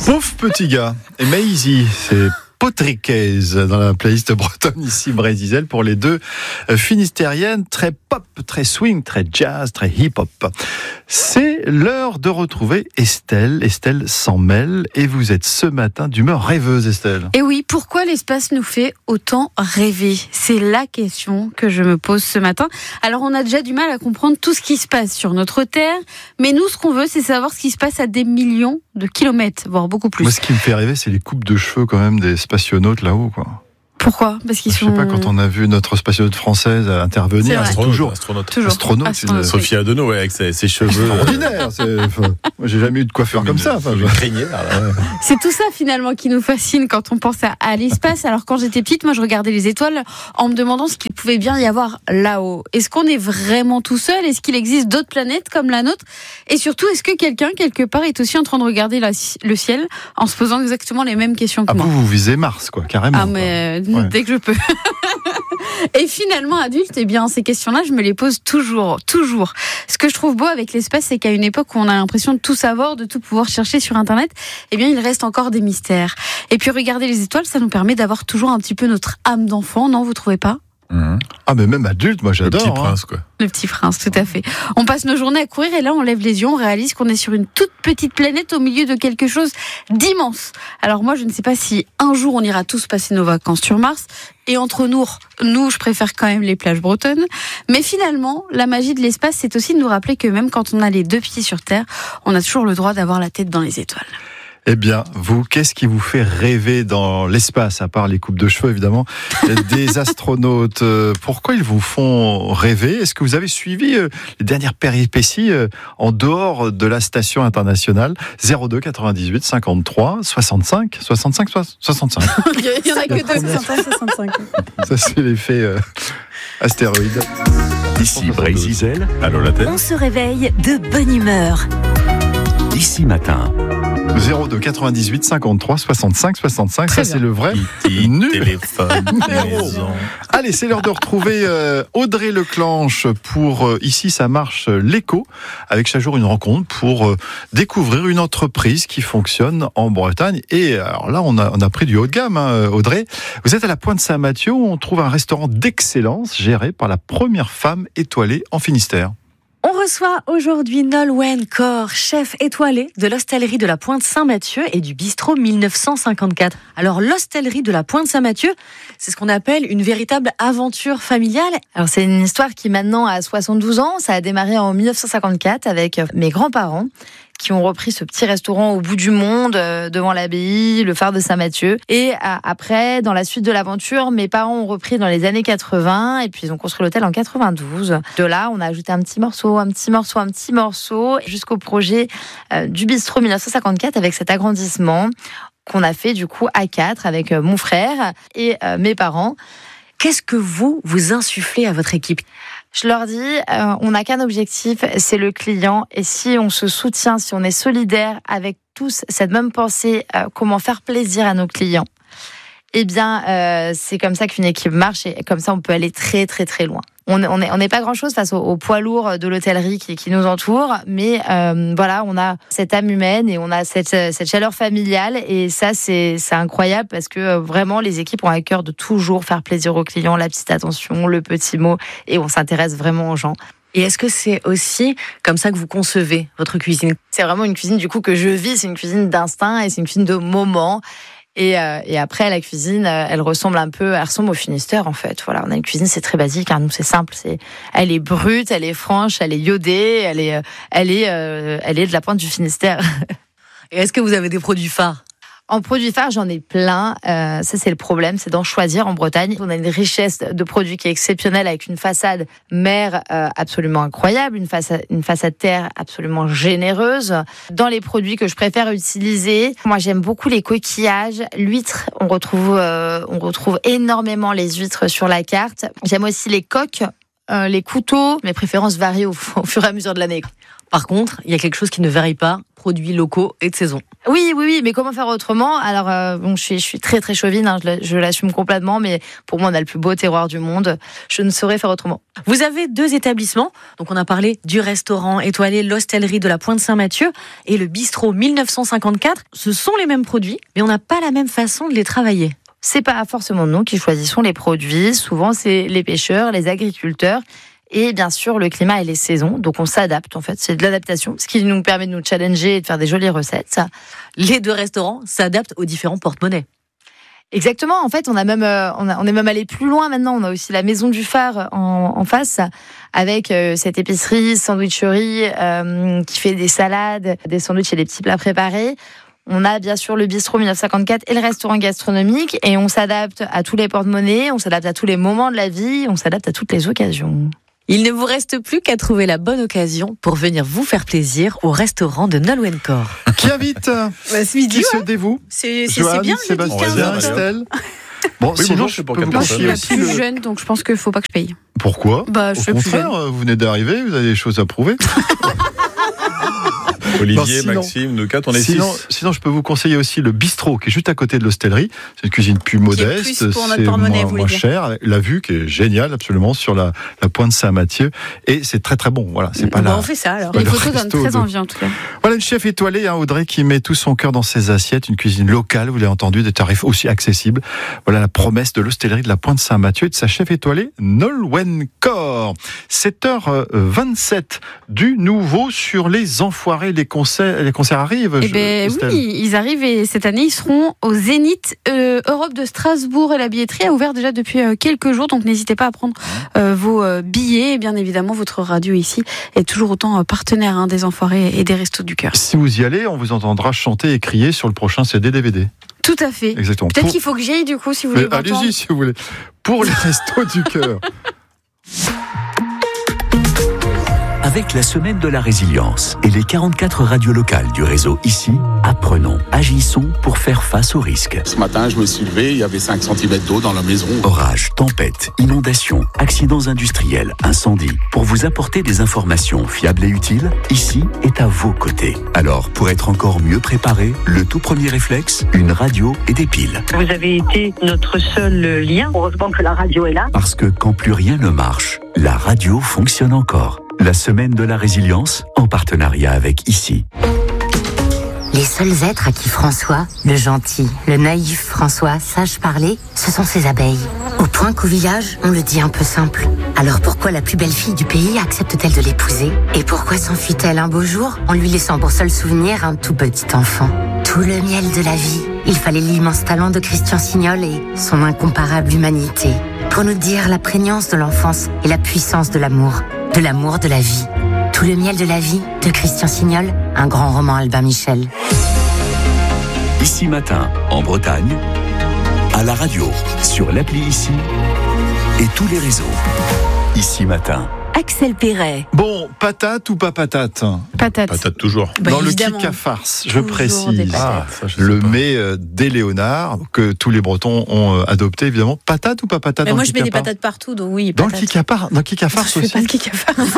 Pauvre petit gars. Et Maisie, c'est Potriquez dans la playlist bretonne ici, Brésil, pour les deux finistériennes, très pop, très swing, très jazz, très hip-hop. C'est l'heure de retrouver Estelle s'en mêle, et vous êtes ce matin d'humeur rêveuse, Estelle. Et oui, pourquoi l'espace nous fait autant rêver ? C'est la question que je me pose ce matin. Alors on a déjà du mal à comprendre tout ce qui se passe sur notre Terre, mais nous ce qu'on veut c'est savoir ce qui se passe à des millions de kilomètres, voire beaucoup plus. Moi ce qui me fait rêver c'est les coupes de cheveux quand même des spationautes là-haut, quoi. Pourquoi ? Parce qu'ils Je sais pas, quand on a vu notre spationaute française intervenir, c'est toujours astronaute. Sophie Adenau, ouais, avec ses cheveux ordinaires. Moi, j'ai jamais eu de coiffeur comme ça. C'est tout ça finalement qui nous fascine quand on pense à l'espace. Alors quand j'étais petite, moi je regardais les étoiles en me demandant ce qu'il pouvait bien y avoir là-haut. Est-ce qu'on est vraiment tout seul ? Est-ce qu'il existe d'autres planètes comme la nôtre ? Et surtout, est-ce que quelqu'un quelque part est aussi en train de regarder le ciel en se posant exactement les mêmes questions que moi ? Vous visez Mars, quoi, carrément. Ah mais dès que je peux. Et finalement, adulte, ces questions-là, je me les pose toujours. Ce que je trouve beau avec l'espace, c'est qu'à une époque où on a l'impression de tout savoir, de tout pouvoir chercher sur Internet, il reste encore des mystères. Et puis regarder les étoiles, ça nous permet d'avoir toujours un petit peu notre âme d'enfant, non, vous trouvez pas ? Ah mais même adulte, moi j'adore. Le Petit Prince, quoi. Le Petit Prince, tout à fait. On passe nos journées à courir et là on lève les yeux, on réalise qu'on est sur une toute petite planète au milieu de quelque chose d'immense. Alors moi je ne sais pas si un jour on ira tous passer nos vacances sur Mars, et entre nous je préfère quand même les plages bretonnes, mais finalement la magie de l'espace c'est aussi de nous rappeler que même quand on a les deux pieds sur Terre, on a toujours le droit d'avoir la tête dans les étoiles. Eh bien, vous, qu'est-ce qui vous fait rêver dans l'espace, à part les coupes de cheveux, évidemment, des astronautes? Pourquoi ils vous font rêver? Est-ce que vous avez suivi les dernières péripéties en dehors de la station internationale? 02 98 53 65 65 65. Il y en a que 65. Ça, c'est l'effet astéroïde. Ici Brésil, Allô la Terre. On se réveille de bonne humeur. Ici Matin. 02 98 53 65 65. Très ça bien. c'est le vrai Téléphone, maison. Allez, c'est l'heure de retrouver Audrey Leclanche pour Ici ça marche l'écho, avec chaque jour une rencontre pour découvrir une entreprise qui fonctionne en Bretagne. Et alors là on a pris du haut de gamme, Audrey. Vous êtes à la Pointe Saint-Mathieu où on trouve un restaurant d'excellence géré par la première femme étoilée en Finistère. On reçoit aujourd'hui Nolwenn Cor, chef étoilé de l'hostellerie de la Pointe Saint-Mathieu et du bistrot 1954. Alors l'hostellerie de la Pointe Saint-Mathieu, c'est ce qu'on appelle une véritable aventure familiale. Alors c'est une histoire qui maintenant a 72 ans, ça a démarré en 1954 avec mes grands-parents qui ont repris ce petit restaurant au bout du monde, devant l'abbaye, le phare de Saint-Mathieu. Et après, dans la suite de l'aventure, mes parents ont repris dans les années 80, et puis ils ont construit l'hôtel en 92. De là, on a ajouté un petit morceau, jusqu'au projet du bistrot 1954, avec cet agrandissement qu'on a fait du coup à 4 avec mon frère et mes parents. Qu'est-ce que vous insufflez à votre équipe ? Je leur dis, on n'a qu'un objectif, c'est le client. Et si on se soutient, si on est solidaire avec tous cette même pensée, comment faire plaisir à nos clients, eh bien, c'est comme ça qu'une équipe marche et comme ça, on peut aller très, très, très loin. On n'est pas grand-chose face au poids lourd de l'hôtellerie qui nous entoure, mais voilà, on a cette âme humaine et on a cette chaleur familiale, et ça, c'est incroyable parce que vraiment, les équipes ont à cœur de toujours faire plaisir aux clients, la petite attention, le petit mot, et on s'intéresse vraiment aux gens. Et est-ce que c'est aussi comme ça que vous concevez votre cuisine ? C'est vraiment une cuisine du coup que je vis, c'est une cuisine d'instinct et c'est une cuisine de moment. Et après, la cuisine, elle ressemble au Finistère, en fait. Voilà, on a une cuisine, c'est très basique, nous, c'est simple. Elle est brute, elle est franche, elle est iodée, elle est de la pointe du Finistère. Et est-ce que vous avez des produits phares ? En produits phares, j'en ai plein. Ça, c'est le problème, c'est d'en choisir en Bretagne. On a une richesse de produits qui est exceptionnelle, avec une façade mer absolument incroyable, une façade terre absolument généreuse. Dans les produits que je préfère utiliser, moi, j'aime beaucoup les coquillages, l'huître. On retrouve énormément les huîtres sur la carte. J'aime aussi les coques, les couteaux. Mes préférences varient au fur et à mesure de l'année. Par contre, il y a quelque chose qui ne varie pas, produits locaux et de saison. Oui, mais comment faire autrement ? Alors, je suis très très chauvine, hein, je l'assume complètement, mais pour moi, on a le plus beau terroir du monde. Je ne saurais faire autrement. Vous avez 2 établissements. Donc, on a parlé du restaurant étoilé L'Hostellerie de la Pointe-Saint-Mathieu et le bistrot 1954. Ce sont les mêmes produits, mais on n'a pas la même façon de les travailler. C'est pas forcément nous qui choisissons les produits. Souvent, c'est les pêcheurs, les agriculteurs. Et bien sûr, le climat et les saisons. Donc, on s'adapte, en fait. C'est de l'adaptation, ce qui nous permet de nous challenger et de faire des jolies recettes. Les 2 restaurants s'adaptent aux différents porte-monnaies. Exactement. En fait, on est même allé plus loin maintenant. On a aussi la Maison du Phare en face, avec cette épicerie, sandwicherie, qui fait des salades, des sandwichs et des petits plats préparés. On a bien sûr le bistrot 1954 et le restaurant gastronomique. Et on s'adapte à tous les porte-monnaies, on s'adapte à tous les moments de la vie, on s'adapte à toutes les occasions. Il ne vous reste plus qu'à trouver la bonne occasion pour venir vous faire plaisir au restaurant de Nolwenn Cor. Qui invite Qui se dévoue C'est Joanne, bien le jeudi 15 Sébastien, Estelle. Bon, Oui, sinon, bonjour, je c'est pour peux vous quelle Je suis conseiller la aussi plus jeune, donc je pense qu'il ne faut pas que je paye. Pourquoi Je Au suis plus jeune. contraire, vous venez d'arriver, vous avez des choses à prouver. Olivier, Non, sinon- Maxime, nous 4, on est 6. Sinon, je peux vous conseiller aussi le bistrot qui est juste à côté de l'hostellerie. C'est une cuisine plus modeste, plus pour notre c'est porte-monnaie, moins, vous moins voulez dire. cher. La vue qui est géniale, absolument, sur la pointe Saint-Mathieu. Et c'est très très bon. Voilà, c'est pas On fait ça alors. Pas Les le photos donnent resto très de- envie en tout cas. Voilà une chef étoilée, Audrey, qui met tout son cœur dans ses assiettes. Une cuisine locale, vous l'avez entendu, des tarifs aussi accessibles. Voilà la promesse de l'hostellerie de la pointe Saint-Mathieu et de sa chef étoilée, Nolwenn Cor. 7h27 du nouveau sur les enfoirés. Les concerts arrivent. Estelle. Oui, ils arrivent et cette année ils seront au Zénith Europe de Strasbourg et la billetterie a ouvert déjà depuis quelques jours, donc n'hésitez pas à prendre vos billets. Et bien évidemment, votre radio ici est toujours autant partenaire des enfoirés et des restos du cœur. Si vous y allez, on vous entendra chanter et crier sur le prochain CD-DVD. Tout à fait. Exactement. Peut-être qu'il faut que j'y aille du coup si vous voulez Mais m'entendre. allez-y si vous voulez. Pour les restos du cœur. Avec la semaine de la résilience et les 44 radios locales du réseau ici, apprenons, agissons pour faire face aux risques. Ce matin, je me suis levé, il y avait 5 cm d'eau dans la maison. Orages, tempêtes, inondations, accidents industriels, incendies. Pour vous apporter des informations fiables et utiles, ici est à vos côtés. Alors, pour être encore mieux préparé, le tout premier réflexe, une radio et des piles. Vous avez été notre seul lien. Heureusement que la radio est là. Parce que quand plus rien ne marche, la radio fonctionne encore. La semaine de la résilience, en partenariat avec ici. Les seuls êtres à qui François, le gentil, le naïf François, sache parler, ce sont ses abeilles. Au point qu'au village, on le dit un peu simple. Alors pourquoi la plus belle fille du pays accepte-t-elle de l'épouser ? Et pourquoi s'enfuit-elle un beau jour en lui laissant pour seul souvenir un tout petit enfant ? Tout le miel de la vie. Il fallait l'immense talent de Christian Signol et son incomparable humanité pour nous dire la prégnance de l'enfance et la puissance de l'amour de la vie. Tout le miel de la vie de Christian Signol, un grand roman Albin Michel. Ici Matin, en Bretagne, à la radio, sur l'appli Ici et tous les réseaux. Ici Matin. Axel Perret. Bon, patate ou pas patate ? Patate. Patate toujours. Dans le évidemment. kick à farce, je Toujours des précise. patates. Ça, je sais Le pas. mets des Léonard, que tous les Bretons ont adopté, évidemment. Patate ou pas patate Mais dans moi le je mets des kick à patates partout, donc oui. Dans le patates. kick à farce Je fais aussi. pas de kick à farce.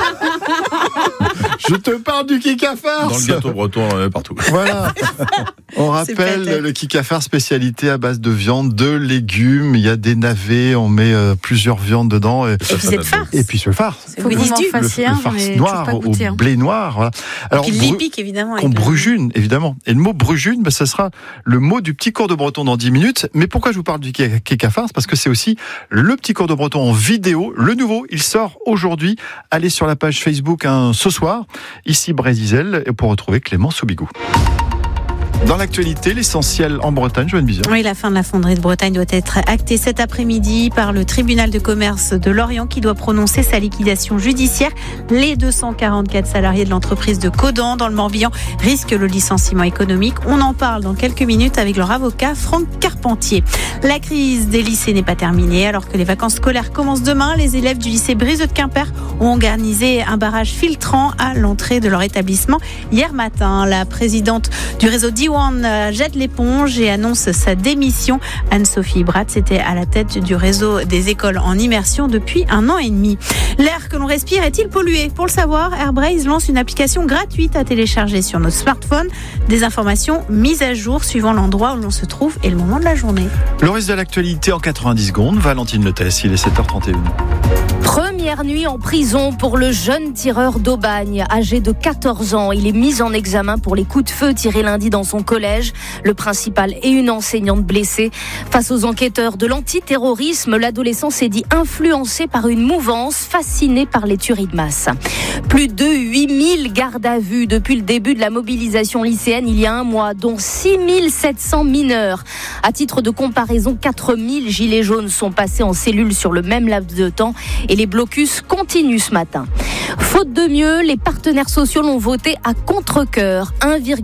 Je te parle du kick à farce. Dans le gâteau breton, partout. Voilà. On C'est rappelle patate. le kick à farce, spécialité à base de viande, de légumes. Il y a des navets, on met plusieurs viandes dedans. Et Et puis c'est de farce. puis le farce. Faut que vous m'en fassiez Le un, farce mais noir toujours pas goûté, au blé noir. Voilà. Alors, Puis l'épique évidemment. qu'on avec le- brujune, évidemment. Et le mot brujune, ce sera le mot du petit cours de breton dans 10 minutes. Mais pourquoi je vous parle du kick à farce ? Parce que c'est aussi le petit cours de breton en vidéo. Le nouveau, il sort aujourd'hui. Allez sur la page Facebook ce soir, ici Brézizel, pour retrouver Clément Soubigou. Dans l'actualité, l'essentiel en Bretagne, Joanne Bizet. Oui, la fin de la fonderie de Bretagne doit être actée cet après-midi par le tribunal de commerce de Lorient qui doit prononcer sa liquidation judiciaire. Les 244 salariés de l'entreprise de Codan dans le Morbihan risquent le licenciement économique. On en parle dans quelques minutes avec leur avocat Franck Carpentier. La crise des lycées n'est pas terminée. Alors que les vacances scolaires commencent demain, les élèves du lycée Briseux de Quimper ont organisé un barrage filtrant à l'entrée de leur établissement hier matin. La présidente du réseau Diwan jette l'éponge et annonce sa démission. Anne-Sophie Bratz était à la tête du réseau des écoles en immersion depuis 1 an et demi. L'air que l'on respire est-il pollué ? Pour le savoir, Airbraze lance une application gratuite à télécharger sur notre smartphone. Des informations mises à jour suivant l'endroit où l'on se trouve et le moment de la journée. Le reste de l'actualité en 90 secondes. Valentine Lotès, il est 7h31. Première nuit en prison pour le jeune tireur d'Aubagne. Âgé de 14 ans, il est mis en examen pour les coups de feu tirés lundi dans son collège. Le principal et une enseignante blessée. Face aux enquêteurs de l'antiterrorisme, l'adolescent s'est dit influencé par une mouvance, fasciné par les tueries de masse. Plus de 8000 gardes à vue depuis le début de la mobilisation lycéenne il y a un mois, dont 6700 mineurs. À titre de comparaison, 4000 gilets jaunes sont passés en cellule sur le même laps de temps et les blocus continuent ce matin. Faute de mieux, les partenaires sociaux l'ont voté à contre-cœur.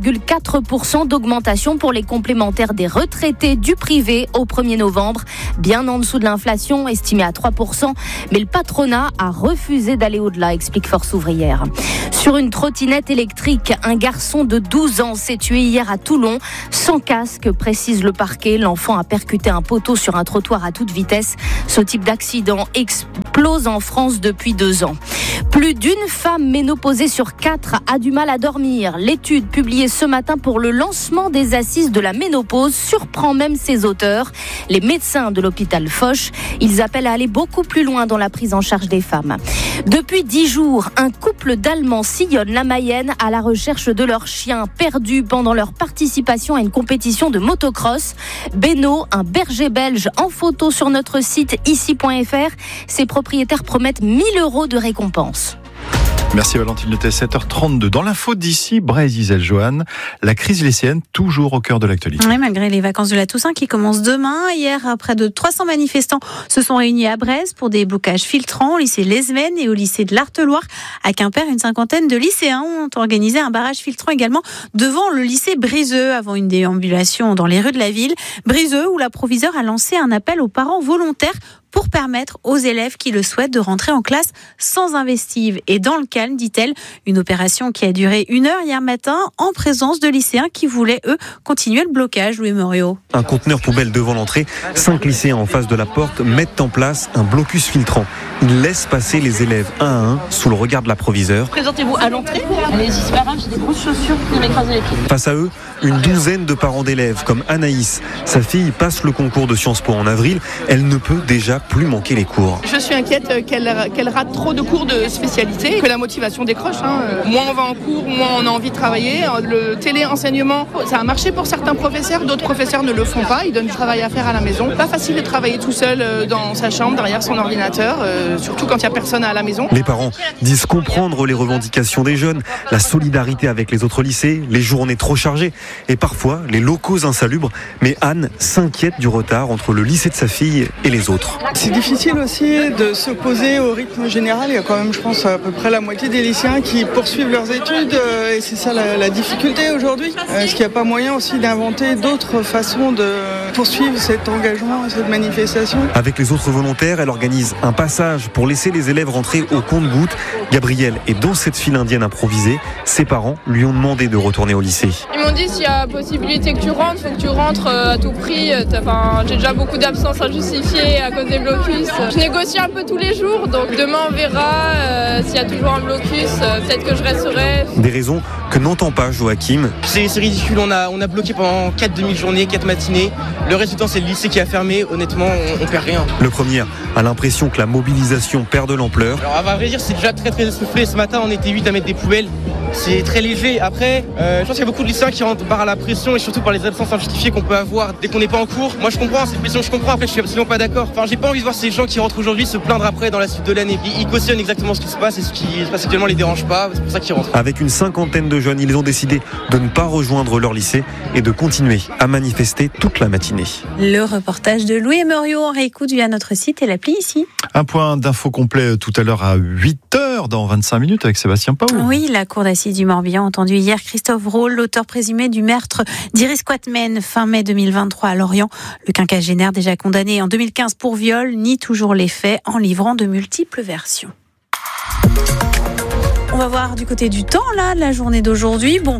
1,4% d'augmentation pour les complémentaires des retraités du privé au 1er novembre. Bien en dessous de l'inflation, estimée à 3%. Mais le patronat a refusé d'aller au-delà, explique Force ouvrière. Sur une trottinette électrique, un garçon de 12 ans s'est tué hier à Toulon. Sans casque, précise le parquet. L'enfant a percuté un poteau sur un trottoir à toute vitesse. Ce type d'accident explose en France depuis 2 ans. Plus d'une femme ménopausée sur 4 a du mal à dormir. L'étude publiée ce matin pour le lancement des assises de la ménopause surprend même ses auteurs. Les médecins de l'hôpital Foch, ils appellent à aller beaucoup plus loin dans la prise en charge des femmes. Depuis 10 jours, un couple d'Allemands sillonne la Mayenne à la recherche de leur chien perdu pendant leur participation à une compétition de motocross. Beno, un berger belge en photo sur notre site ici.fr. Ses propriétaires promettent 1 000 € de récompense. Merci Valentine Lotès, 7h32. Dans l'info d'ici, Brésil, Joanne, la crise lycéenne toujours au cœur de l'actualité. Oui, malgré les vacances de la Toussaint qui commencent demain. Hier, près de 300 manifestants se sont réunis à Brest pour des blocages filtrants au lycée Lesmen et au lycée de l'Arteloire. À Quimper, une cinquantaine de lycéens ont organisé un barrage filtrant également devant le lycée Briseux avant une déambulation dans les rues de la ville. Briseux, où la proviseure a lancé un appel aux parents volontaires pour permettre aux élèves qui le souhaitent de rentrer en classe sans investive et dans le calme, dit-elle. Une opération qui a duré 1 heure hier matin en présence de lycéens qui voulaient, eux, continuer le blocage. Louis Moriot. Un conteneur poubelle devant l'entrée. 5 lycéens en face de la porte mettent en place un blocus filtrant. Ils laissent passer les élèves un à un sous le regard de la proviseure. Présentez-vous à l'entrée. Allez-y, c'est pas grave, j'ai des grosses chaussures qui m'écrasent les pieds. Face à eux, une douzaine de parents d'élèves comme Anaïs. Sa fille passe le concours de Sciences Po en avril. Elle ne peut déjà plus manquer les cours. Je suis inquiète qu'elle rate trop de cours de spécialité, que la motivation décroche. Moins on va en cours, moins on a envie de travailler. Le téléenseignement, ça a marché pour certains professeurs, d'autres professeurs ne le font pas. Ils donnent du travail à faire à la maison. Pas facile de travailler tout seul dans sa chambre, derrière son ordinateur, surtout quand il n'y a personne à la maison. Les parents disent comprendre les revendications des jeunes, la solidarité avec les autres lycées, les journées trop chargées et parfois les locaux insalubres. Mais Anne s'inquiète du retard entre le lycée de sa fille et les autres. C'est difficile aussi de s'opposer au rythme général. Il y a quand même, je pense, à peu près la moitié des lycéens qui poursuivent leurs études et c'est ça la difficulté aujourd'hui. Est-ce qu'il n'y a pas moyen aussi d'inventer d'autres façons de poursuivre cet engagement, cette manifestation ? Avec les autres volontaires, elle organise un passage pour laisser les élèves rentrer au compte-gouttes. Gabrielle est dans cette file indienne improvisée. Ses parents lui ont demandé de retourner au lycée. Ils m'ont dit s'il y a possibilité que tu rentres, faut que tu rentres à tout prix. J'ai déjà beaucoup d'absences à justifier à cause des blocus. Je négocie un peu tous les jours, donc demain on verra s'il y a toujours un blocus, peut-être que je resterai. Des raisons que n'entend pas Joachim. C'est ridicule, on a bloqué pendant 4 demi-journées, 4 matinées. Le résultat c'est le lycée qui a fermé, honnêtement on perd rien. Le premier a l'impression que la mobilisation perd de l'ampleur. Alors à vrai dire c'est déjà très essoufflé, ce matin on était 8 à mettre des poubelles. C'est très léger. Après, je pense qu'il y a beaucoup de lycéens qui rentrent par la pression et surtout par les absences injustifiées qu'on peut avoir dès qu'on n'est pas en cours. Moi je comprends cette pression, je comprends, après je suis absolument pas d'accord. Enfin, j'ai pas envie de voir ces gens qui rentrent aujourd'hui se plaindre après dans la suite de l'année. Ils cautionnent exactement ce qui se passe et ce qui se passe actuellement les dérange pas, c'est pour ça qu'ils rentrent. Avec une cinquantaine de jeunes, ils ont décidé de ne pas rejoindre leur lycée et de continuer à manifester toute la matinée. Le reportage de Louis Moriot en réécoute via notre site et l'appli ici. Un point d'info complet tout à l'heure à 8h dans 25 minutes avec Sébastien Pau. Oui, la cour d'assises du Morbihan a entendu hier Christophe Rolle, l'auteur présumé du meurtre d'Iris Quatmen fin mai 2023 à Lorient. Le quinquagénaire déjà condamné en 2015 pour viol nie toujours les faits en livrant de multiples versions. On va voir du côté du temps, là, la journée d'aujourd'hui. Bon,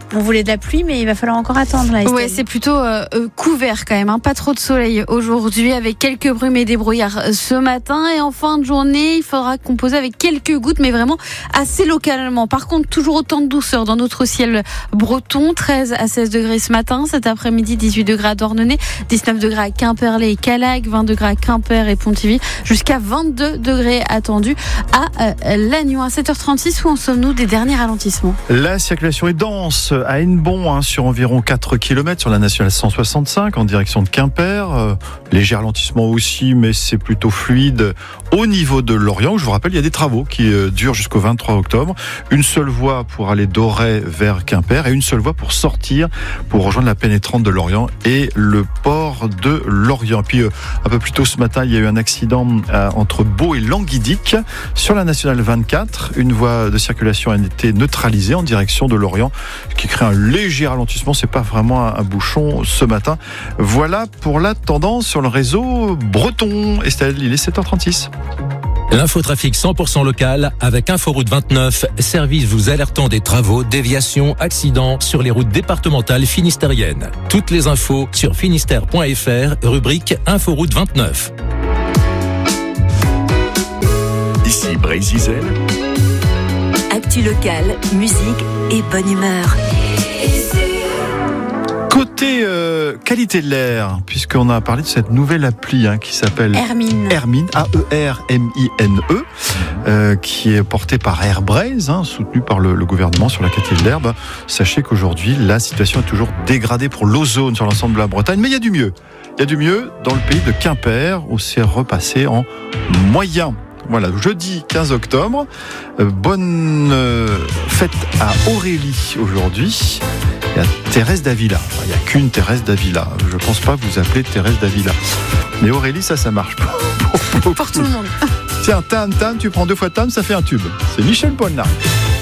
On voulait de la pluie, mais il va falloir encore attendre. Là, ouais, c'est plutôt couvert quand même. Pas trop de soleil aujourd'hui, avec quelques brumes et des brouillards ce matin. Et en fin de journée, il faudra composer avec quelques gouttes, mais vraiment assez localement. Par contre, toujours autant de douceur dans notre ciel breton. 13 à 16 degrés ce matin. Cet après-midi, 18 degrés à Dornenay, 19 degrés à Quimperlé et Calague, 20 degrés à Quimper et Pontivy, jusqu'à 22 degrés attendus à Lannion. À 7h36, où en sommes-nous des derniers ralentissements? La circulation est dense à Hennebont, sur environ 4 km sur la nationale 165 en direction de Quimper. Léger ralentissement aussi, mais c'est plutôt fluide au niveau de Lorient. Je vous rappelle, il y a des travaux qui durent jusqu'au 23 octobre. Une seule voie pour aller d'Auray vers Quimper et une seule voie pour sortir, pour rejoindre la pénétrante de Lorient et le port de Lorient. Puis un peu plus tôt ce matin, il y a eu un accident entre Beau et Languidic sur la nationale 24. Une voie de circulation a été neutralisée en direction de Lorient, ce qui crée un léger ralentissement. C'est pas vraiment un bouchon ce matin. Voilà pour la tendance sur le réseau breton. Estelle, il est 7h36. L'infotrafic 100% local avec Inforoute 29, service vous alertant des travaux, déviations, accidents sur les routes départementales finistériennes. Toutes les infos sur finistère.fr, rubrique Inforoute 29. Ici Brésil. Actu local, musique et bonne humeur. Côté qualité de l'air, puisqu'on a parlé de cette nouvelle appli qui s'appelle Hermine, AERMINE, qui est portée par Airbraze, soutenue par le gouvernement sur la qualité de l'air. Sachez qu'aujourd'hui, la situation est toujours dégradée pour l'ozone sur l'ensemble de la Bretagne, mais il y a du mieux. Il y a du mieux dans le pays de Quimper, où c'est repassé en moyen. Voilà, jeudi 15 octobre. Bonne fête à Aurélie aujourd'hui. Il y a Thérèse d'Avila. Il n'y a qu'une Thérèse d'Avila. Je ne pense pas que vous appelez Thérèse d'Avila. Mais Aurélie, ça marche pour tout le monde. Tiens, tam, tu prends 2 fois tam, ça fait un tube. C'est Michel Polnareff.